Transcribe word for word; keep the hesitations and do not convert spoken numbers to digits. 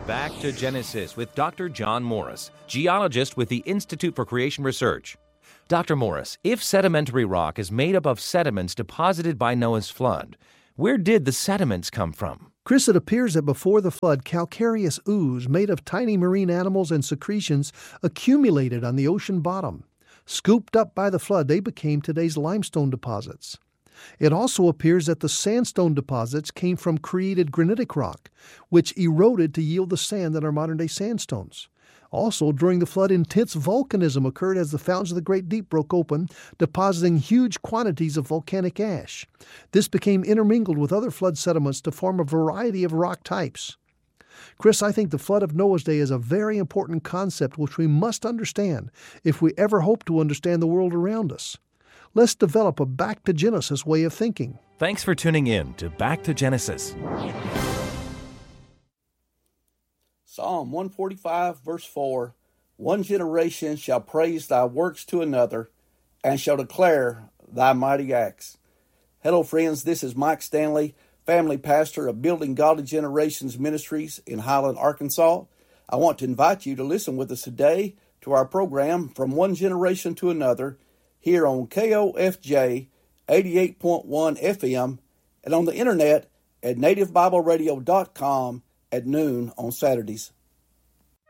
Back to Genesis with Doctor John Morris, geologist with the Institute for Creation Research. Doctor Morris, if sedimentary rock is made up of sediments deposited by Noah's flood, where did the sediments come from? Chris, it appears that before the flood, calcareous ooze made of tiny marine animals and secretions accumulated on the ocean bottom. Scooped up by the flood, they became today's limestone deposits. It also appears that the sandstone deposits came from created granitic rock, which eroded to yield the sand that are modern-day sandstones. Also, during the flood, intense volcanism occurred as the fountains of the Great Deep broke open, depositing huge quantities of volcanic ash. This became intermingled with other flood sediments to form a variety of rock types. Chris, I think the flood of Noah's day is a very important concept which we must understand if we ever hope to understand the world around us. Let's develop a back to Genesis way of thinking. Thanks for tuning in to Back to Genesis. Psalm one forty-five, verse four, One generation shall praise thy works to another, and shall declare thy mighty acts. Hello, friends. This is Mike Stanley, family pastor of Building Godly Generations Ministries in Highland, Arkansas. I want to invite you to listen with us today to our program From One Generation to Another, here on K O F J eighty-eight point one F M and on the internet at native bible radio dot com at noon on Saturdays.